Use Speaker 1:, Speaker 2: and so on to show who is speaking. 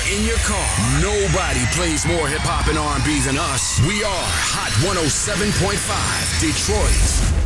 Speaker 1: in your car. Nobody plays more hip-hop and R&B than us. We are Hot 107.5 Detroit.